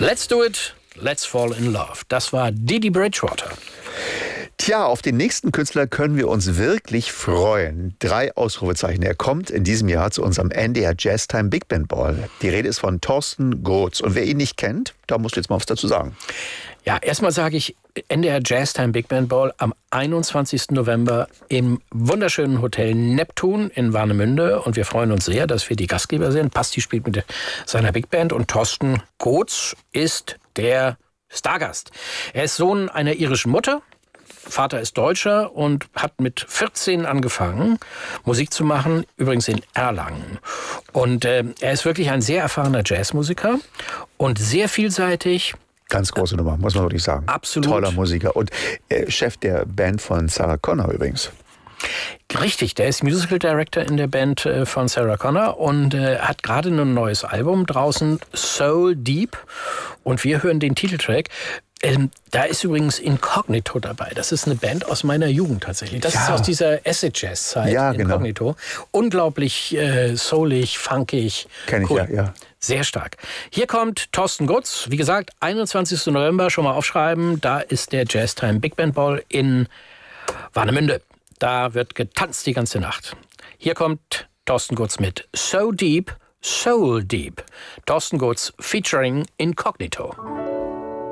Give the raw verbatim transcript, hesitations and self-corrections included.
Let's do it, let's fall in love. Das war Didi Bridgewater. Tja, auf den nächsten Künstler können wir uns wirklich freuen. Drei Ausrufezeichen. Er kommt in diesem Jahr zu unserem N D R Jazztime Big Band Ball. Die Rede ist von Thorsten Goetz. Und wer ihn nicht kennt, da musst du jetzt mal was dazu sagen. Ja, erstmal sage ich N D R Jazztime Big Band Ball am einundzwanzigsten November im wunderschönen Hotel Neptun in Warnemünde. Und wir freuen uns sehr, dass wir die Gastgeber sind. Pasti spielt mit seiner Big Band und Thorsten Goetz ist der Stargast. Er ist Sohn einer irischen Mutter. Vater ist Deutscher und hat mit vierzehn angefangen, Musik zu machen, übrigens in Erlangen. Und äh, er ist wirklich ein sehr erfahrener Jazzmusiker und sehr vielseitig. Ganz große Nummer, muss man wirklich sagen. Absolut. Toller Musiker und äh, Chef der Band von Sarah Connor übrigens. Richtig, der ist Musical Director in der Band äh, von Sarah Connor und äh, hat gerade ein neues Album draußen, Soul Deep. Und wir hören den Titeltrack. Ähm, da ist übrigens Incognito dabei. Das ist eine Band aus meiner Jugend tatsächlich. Das ja. ist aus dieser Acid-Jazz-Zeit, ja, Incognito. Genau. Unglaublich äh, soulig, funkig. Kenn ich, cool. ja, ja. Sehr stark. Hier kommt Thorsten Goetz. Wie gesagt, einundzwanzigsten November, schon mal aufschreiben. Da ist der Jazztime Big Band Ball in Warnemünde. Da wird getanzt die ganze Nacht. Hier kommt Thorsten Goetz mit So Deep, Soul Deep. Thorsten Goetz featuring Incognito.